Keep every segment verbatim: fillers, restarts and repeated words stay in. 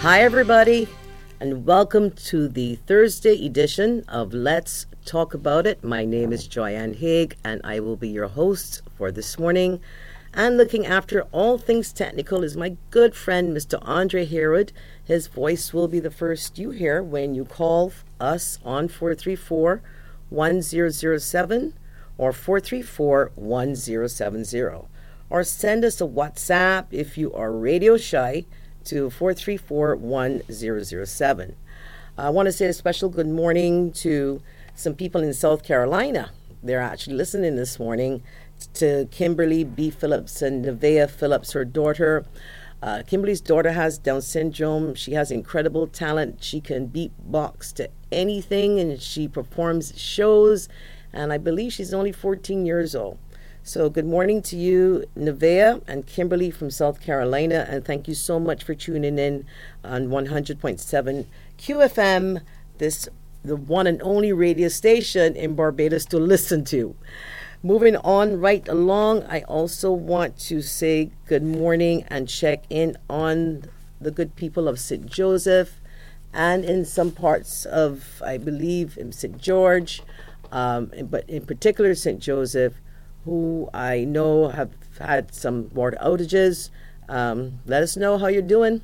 Hi, everybody, and welcome to the Thursday edition of Let's Talk About It. My name is Joyanne Haig, and I will be your host for this morning. And looking after all things technical is my good friend, Mister Andre Herod. His voice will be the first you hear when you call us on four three four, one zero zero seven or four three four, one zero seven zero. Or send us a WhatsApp if you are radio shy to four three four, one zero zero seven. I want to say a special good morning to some people in South Carolina. They're actually listening this morning to Kimberly B. Phillips and Nevaeh Phillips, her daughter. Uh, Kimberly's daughter has Down syndrome. She has incredible talent. She can beatbox to anything, and she performs shows. And I believe she's only fourteen years old. So good morning to you, Nevaeh and Kimberly from South Carolina, and thank you so much for tuning in on one hundred point seven Q F M, this the one and only radio station in Barbados to listen to. Moving on right along, I also want to say good morning and check in on the good people of Saint Joseph and in some parts of, I believe, in Saint George, um, but in particular Saint Joseph, who I know have had some water outages. Um, let us know how you're doing.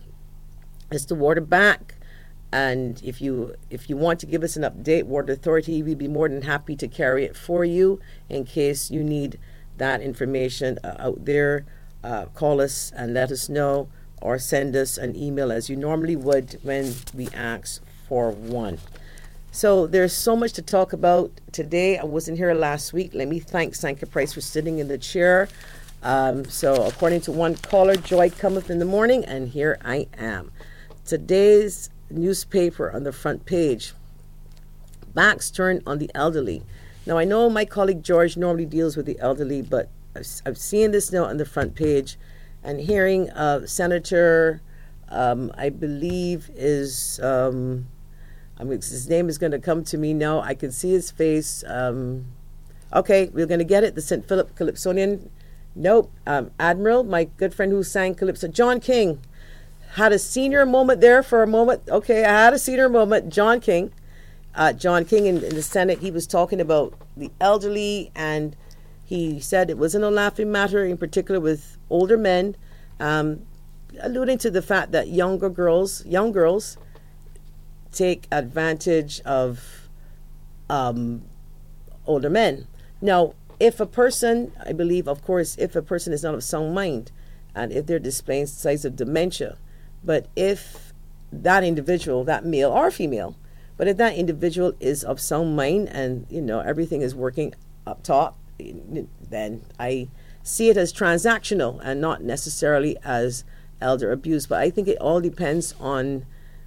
Is the water back? And if you if you want to give us an update, Water Authority, we'd be more than happy to carry it for you in case you need that information uh, out there. Uh, call us and let us know, or send us an email as you normally would when we ask for one. So there's so much to talk about today. I wasn't here last week. Let me thank Sanka Price for sitting in the chair. Um, so according to one caller, joy cometh in the morning, and here I am. Today's newspaper on the front page, backs turned on the elderly. Now I know my colleague George normally deals with the elderly, but I've, I've seen this now on the front page, and hearing uh, Senator, um, I believe is... Um, I mean, his name is going to come to me now. I can see his face. Um, okay, we're going to get it. The Saint Philip Calypsonian. Nope. Um, Admiral, my good friend who sang Calypso. John King had a senior moment there for a moment. Okay, I had a senior moment. John King. Uh, John King in, in the Senate, he was talking about the elderly, and he said it wasn't a laughing matter, in particular with older men, um, alluding to the fact that younger girls, young girls, take advantage of um, older men. Now, if a person, I believe, of course, if a person is not of sound mind, and if they're displaying signs of dementia, but if that individual, that male or female, but if that individual is of sound mind and, you know, everything is working up top, then I see it as transactional and not necessarily as elder abuse. But I think it all depends on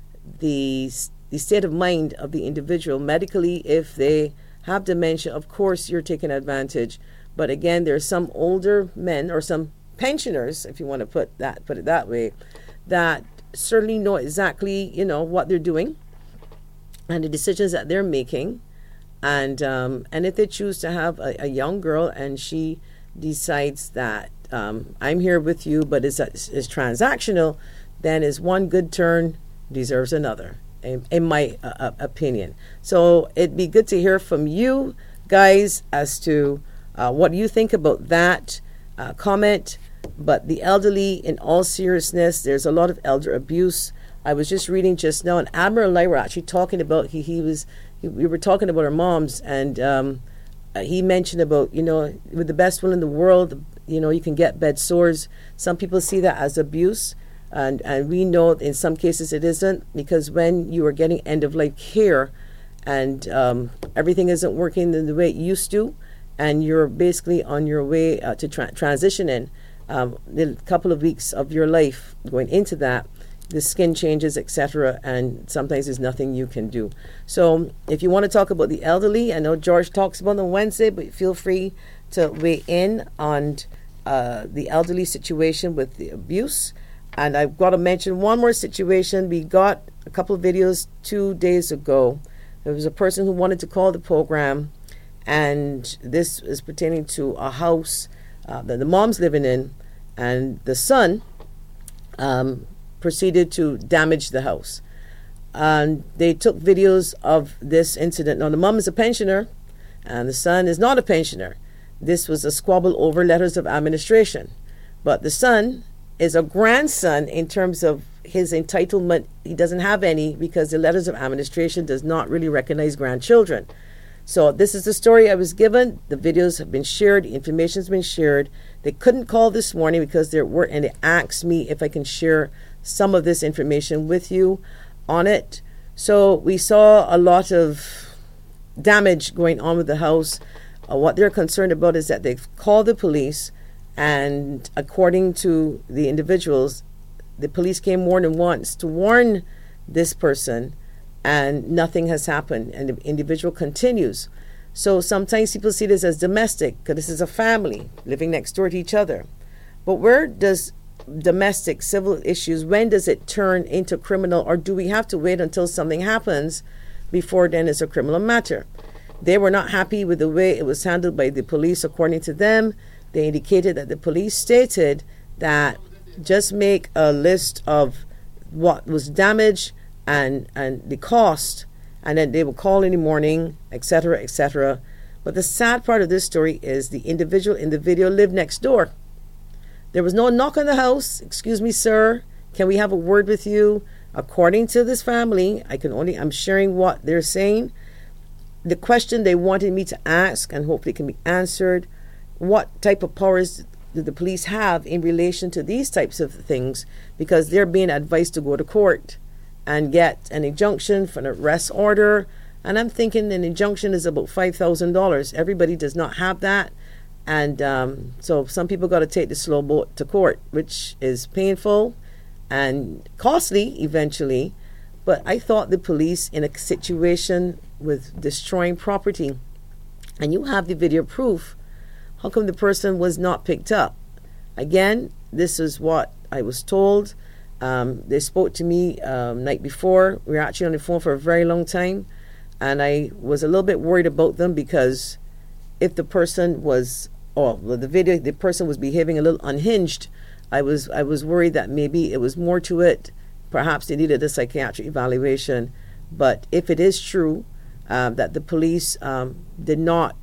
the the state of mind of the individual. Medically, if they have dementia, of course you're taking advantage. But again, there are some older men or some pensioners, if you want to put that put it that way, that certainly know exactly, you know, what they're doing and the decisions that they're making. And um, and if they choose to have a, a young girl and she decides that um, I'm here with you, but it's, it's transactional, then is one good turn deserves another, in, in my uh, opinion. So it'd be good to hear from you guys as to uh, what you think about that uh, comment. But the elderly, in all seriousness, there's a lot of elder abuse. I was just reading just now, and Admiral and I were actually talking about, he, he was, he, we were talking about our moms, and um, he mentioned about, you know, with the best will in the world, you know, you can get bed sores. Some people see that as abuse. And and we know in some cases it isn't, because when you are getting end-of-life care and um, everything isn't working in the way it used to, and you're basically on your way uh, to tra- transitioning um, the couple of weeks of your life going into that, the skin changes, et cetera, and sometimes there's nothing you can do. So if you want to talk about the elderly, I know George talks about them on Wednesday, but feel free to weigh in on uh, the elderly situation with the abuse. And I've got to mention one more situation. We got a couple of videos two days ago. There was a person who wanted to call the program, and this is pertaining to a house uh, that the mom's living in, and the son um, proceeded to damage the house. And they took videos of this incident. Now, the mom is a pensioner, and the son is not a pensioner. This was a squabble over letters of administration. But the son is a grandson in terms of his entitlement. He doesn't have any because the letters of administration does not really recognize grandchildren. So this is the story I was given. The videos have been shared. The information's been shared. They couldn't call this morning because there were, and they asked me if I can share some of this information with you on it. So we saw a lot of damage going on with the house. Uh, what they're concerned about is that they've called the police, and according to the individuals, the police came more than once to warn this person, and nothing has happened, and the individual continues. So sometimes people see this as domestic because this is a family living next door to each other. But where does domestic civil issues, when does it turn into criminal, or do we have to wait until something happens before then it's a criminal matter? They were not happy with the way it was handled by the police. According to them, they indicated that the police stated that just make a list of what was damaged and and the cost, and then they will call in the morning, etc., et cetera. But the sad part of this story is the individual in the video lived next door. There was no knock on the house. Excuse me, sir, can we have a word with you? According to this family, I can only, I'm sharing what they're saying. The question they wanted me to ask, and hopefully it can be answered, what type of powers do the police have in relation to these types of things? Because they're being advised to go to court and get an injunction for an arrest order. And I'm thinking an injunction is about five thousand dollars. Everybody does not have that. And um, so some people got to take the slow boat to court, which is painful and costly eventually. But I thought the police, in a situation with destroying property, and you have the video proof, how come the person was not picked up? Again, this is what I was told. Um, they spoke to me um, night before. We were actually on the phone for a very long time. And I was a little bit worried about them because if the person was, oh, well, the video, the person was behaving a little unhinged, I was I was worried that maybe it was more to it. Perhaps they needed a psychiatric evaluation. But if it is true um, that the police um, did not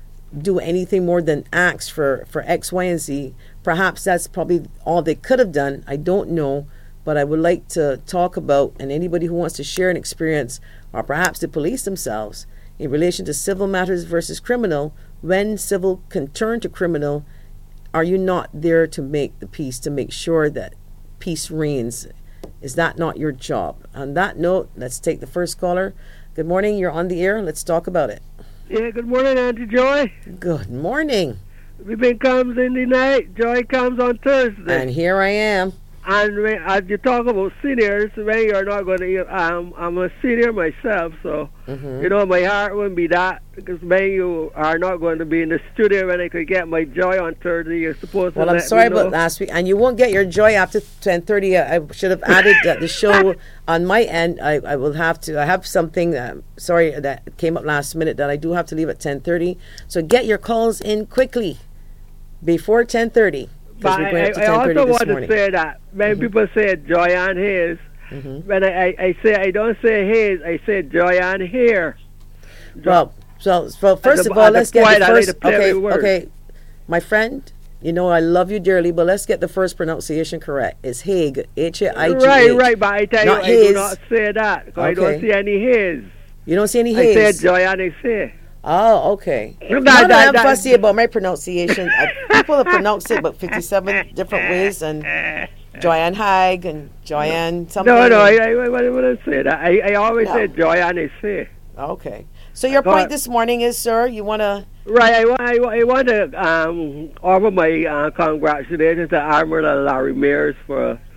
do anything more than ask for, for X, Y, and Z, perhaps that's probably all they could have done. I don't know. But I would like to talk about, and anybody who wants to share an experience, or perhaps the police themselves, in relation to civil matters versus criminal, when civil can turn to criminal, are you not there to make the peace, to make sure that peace reigns? Is that not your job? On that note, let's take the first caller. Good morning, you're on the air. Let's talk about it. Yeah, good morning, Auntie Joy. Good morning. Ruben comes in the night, Joy comes on Thursday. And here I am. And when, as you talk about seniors, when you're not going to, um, I'm a senior myself, so, mm-hmm. you know, my heart wouldn't be that, because when you are not going to be in the studio when I could get my Joy on Thursday, you're supposed well, to I'm let sorry me know. about last week, and you won't get your Joy after ten thirty. I should have added uh, the show on my end. I, I will have to, I have something, uh, sorry, that came up last minute that I do have to leave at ten thirty. So get your calls in quickly before ten thirty. But I, I also want to say that when mm-hmm. people say Joyanne Hayes, mm-hmm. when I, I, I say I don't say Hayes, I say Joyanne here. Well, so, so first the, of all, let's get the first. Okay, word. okay, my friend, you know I love you dearly, but let's get the first pronunciation correct. It's Haig, H A I G H. Right, right, but I tell not you, Hayes. I do not say that. Okay. I don't see any Hayes. You don't see any Hayes? I say Joyanne, I say. Oh, okay. That, Not that, I'm that, fussy about my pronunciation. I, people have pronounced it about fifty-seven different ways, and Joyanne Haig and Joyanne something. No, no, I, I, I wouldn't say that. I, I always no. say Joyanne, I say. Okay. So your point this morning is, sir, you want to... Right, I, I, I want to um, offer my uh, congratulations to Admiral Larry Mears for